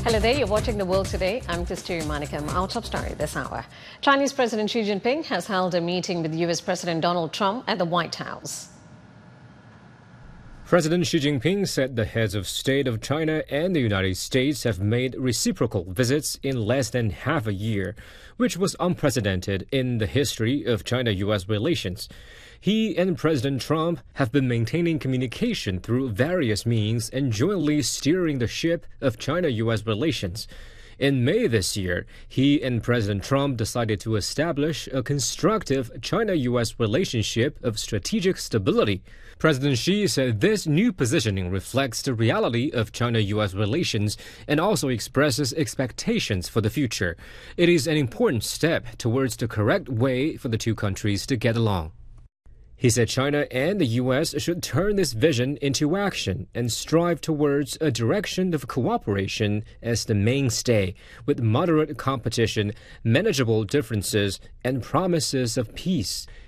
Hello there, you're watching The World Today. I'm Kasturi Manikam. Our top story this hour. Chinese President Xi Jinping has held a meeting with US President Donald Trump at the White House. President Xi Jinping said the heads of state of China and the United States have made reciprocal visits in less than half a year, which was unprecedented in the history of China-US relations. He and President Trump have been maintaining communication through various means and jointly steering the ship of China-US relations. In May this year, he and President Trump decided to establish a constructive China-US relationship of strategic stability. President Xi said this new positioning reflects the reality of China-US relations and also expresses expectations for the future. It is an important step towards the correct way for the two countries to get along. He said China and the U.S. should turn this vision into action and strive towards a direction of cooperation as the mainstay, with moderate competition, manageable differences, and promises of peace.